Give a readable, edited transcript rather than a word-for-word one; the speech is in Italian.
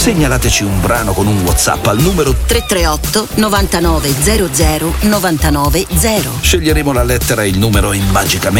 Segnalateci un brano con un WhatsApp al numero 338 9900 990. Sceglieremo la lettera e il numero e magicamente